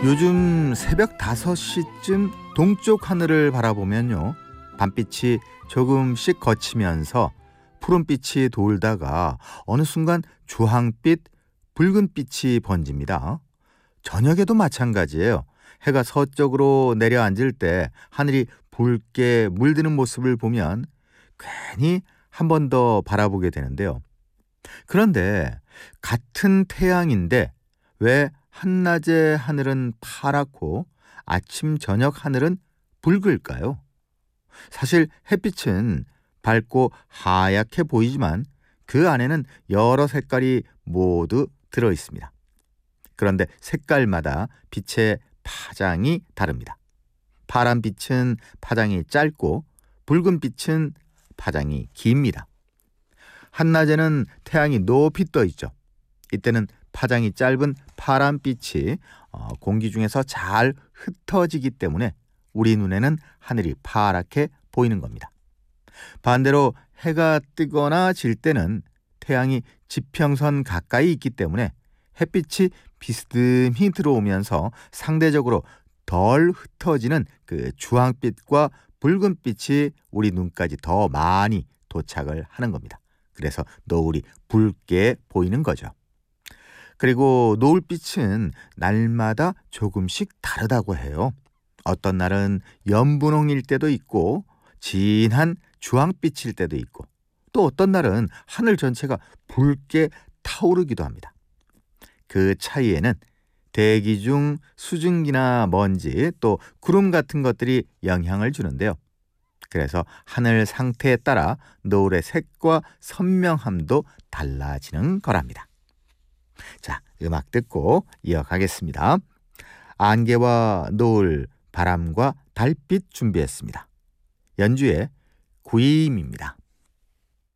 요즘 새벽 5시쯤 동쪽 하늘을 바라보면요, 밤빛이 조금씩 걷히면서 푸른빛이 돌다가 어느 순간 주황빛, 붉은빛이 번집니다. 저녁에도 마찬가지예요. 해가 서쪽으로 내려앉을 때 하늘이 붉게 물드는 모습을 보면 괜히 한 번 더 바라보게 되는데요. 그런데 같은 태양인데 왜 한낮의 하늘은 파랗고 아침 저녁 하늘은 붉을까요? 사실 햇빛은 밝고 하얗게 보이지만 그 안에는 여러 색깔이 모두 들어 있습니다. 그런데 색깔마다 빛의 파장이 다릅니다. 파란 빛은 파장이 짧고 붉은 빛은 파장이 깁니다. 한낮에는 태양이 높이 떠 있죠. 이때는 파장이 짧은 파란빛이 공기 중에서 잘 흩어지기 때문에 우리 눈에는 하늘이 파랗게 보이는 겁니다. 반대로 해가 뜨거나 질 때는 태양이 지평선 가까이 있기 때문에 햇빛이 비스듬히 들어오면서 상대적으로 덜 흩어지는 그 주황빛과 붉은빛이 우리 눈까지 더 많이 도착을 하는 겁니다. 그래서 노을이 붉게 보이는 거죠. 그리고 노을빛은 날마다 조금씩 다르다고 해요. 어떤 날은 연분홍일 때도 있고 진한 주황빛일 때도 있고 또 어떤 날은 하늘 전체가 붉게 타오르기도 합니다. 그 차이에는 대기 중 수증기나 먼지 또 구름 같은 것들이 영향을 주는데요. 그래서 하늘 상태에 따라 노을의 색과 선명함도 달라지는 거랍니다. 자, 음악 듣고 이어가겠습니다. 안개와 노을, 바람과 달빛 준비했습니다. 연주의 구임입니다.